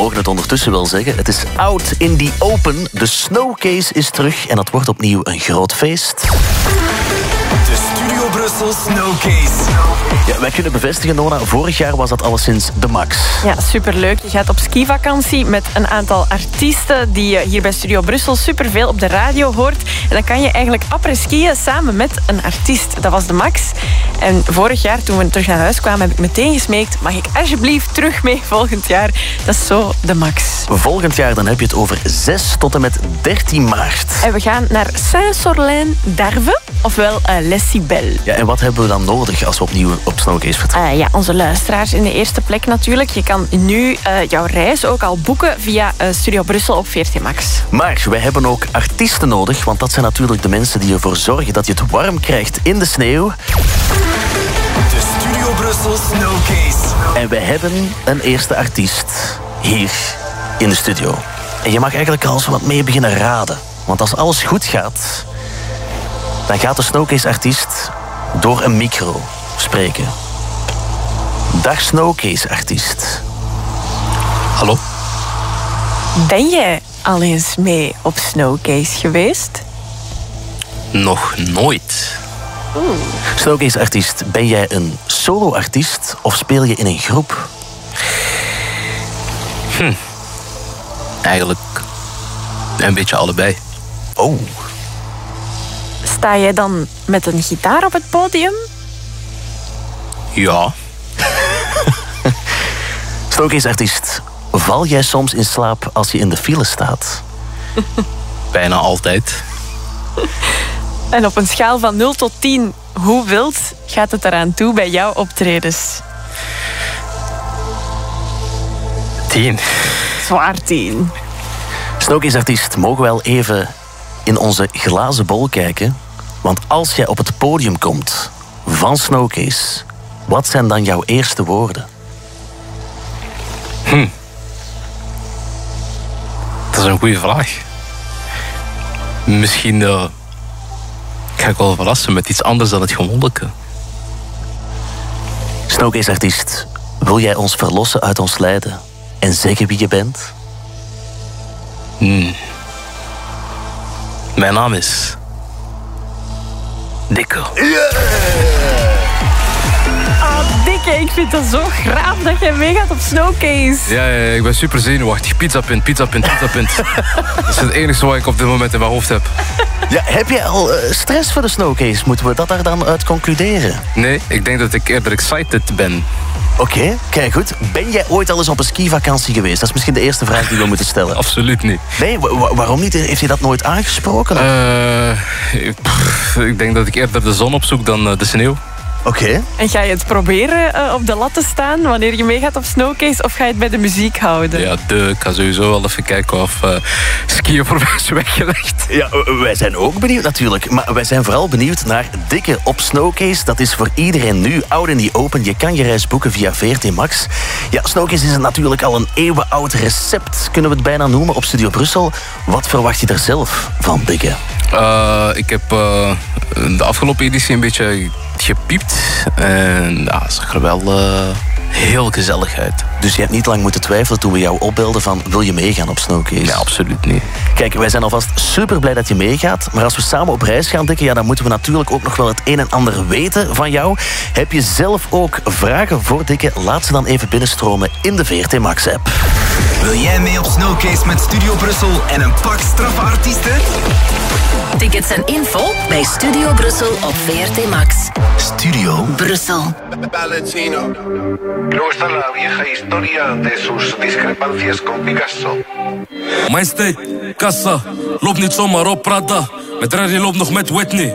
mogen het ondertussen wel zeggen. Het is out in the open. De Snowcase is terug en dat wordt opnieuw een groot feest. De Studio Brussel Snowcase. Ja, wij kunnen bevestigen, Nona, vorig jaar was dat alleszins de max. Ja, superleuk. Je gaat op skivakantie met een aantal artiesten die je hier bij Studio Brussel superveel op de radio hoort. En dan kan je eigenlijk après-skiën samen met een artiest. Dat was de max. En vorig jaar, toen we terug naar huis kwamen, heb ik meteen gesmeekt: mag ik alsjeblieft terug mee volgend jaar? Dat is zo de max. Volgend jaar dan heb je het over 6 tot en met 13 maart. En we gaan naar Saint-Sorlin-d'Arve, ofwel Les Cibelles. Ja, en wat hebben we dan nodig als we opnieuw op Snowcase vertrekken? Ja, onze luisteraars in de eerste plek natuurlijk. Je kan nu jouw reis ook al boeken via Studio Brussel op VRT Max. Maar wij hebben ook artiesten nodig, want dat zijn natuurlijk de mensen die ervoor zorgen dat je het warm krijgt in de sneeuw. De Studio Brussel Snowcase. En wij hebben een eerste artiest hier in de studio. En je mag eigenlijk al zo wat mee beginnen raden. Want als alles goed gaat, dan gaat de Snowcase-artiest door een micro spreken. Dag Snowcase-artiest. Hallo? Ben jij al eens mee op Snowcase geweest? Nog nooit. Snowcase-artiest, ben jij een solo-artiest of speel je in een groep? Eigenlijk een beetje allebei. Oh. Sta jij dan met een gitaar op het podium? Ja. Snowcase-artiest, val jij soms in slaap als je in de file staat? Bijna altijd. En op een schaal van 0 tot 10, hoe wild gaat het eraan toe bij jouw optredens? 10. Zwaar 10. Snowcase-artiest, mogen we wel even in onze glazen bol kijken? Want als jij op het podium komt van Snowcase, wat zijn dan jouw eerste woorden? Dat is een goede vraag. Misschien ga ik wel verrassen met iets anders dan het gewoonlijke. Snowcase-artiest, wil jij ons verlossen uit ons lijden en zeggen wie je bent? Mijn naam is Dikke. Dikke, ik vind het zo graaf dat jij meegaat op Snowcase. Ja, ik ben super zenuwachtig. Pizzapunt. Dat is het enige wat ik op dit moment in mijn hoofd heb. Ja, heb je al stress voor de Snowcase? Moeten we dat daar dan uit concluderen? Nee, ik denk dat ik eerder excited ben. Oké, kijk goed. Ben jij ooit al eens op een skivakantie geweest? Dat is misschien de eerste vraag die we moeten stellen. Absoluut niet. Nee, waarom niet? Heeft hij dat nooit aangesproken? Ik denk dat ik eerder de zon opzoek dan de sneeuw. Oké. En ga je het proberen op de lat te staan wanneer je meegaat op Snowcase, of ga je het bij de muziek houden? Ja, ik ga sowieso wel even kijken of skiën voor mij is weggelegd. Ja, wij zijn ook benieuwd natuurlijk. Maar wij zijn vooral benieuwd naar Dikke op Snowcase. Dat is voor iedereen nu out in the open. Je kan je reis boeken via VRT Max. Ja, Snowcase is natuurlijk al een eeuwenoud recept, kunnen we het bijna noemen, op Studio Brussel. Wat verwacht je er zelf van, Dikke? Ik heb de afgelopen editie een beetje gepiept. En ja, het zag er wel heel gezellig uit. Dus je hebt niet lang moeten twijfelen toen we jou opbelden van, wil je meegaan op Snowcase? Nee, absoluut niet. Kijk, wij zijn alvast super blij dat je meegaat. Maar als we samen op reis gaan, Dikke, ja, dan moeten we natuurlijk ook nog wel het een en ander weten van jou. Heb je zelf ook vragen voor Dikke? Laat ze dan even binnenstromen in de VRT Max app. Wil jij mee op Snowcase met Studio Brussel en een pak straffe artiesten? Tickets en info bij Studio Brussel op VRT Max. Studio Brussel. Valentino. Luego está la vieja historia de sus discrepancias con Picasso. Majesteit, kassa, loop niet zomaar op Prada. Met Rari loopt nog met Whitney.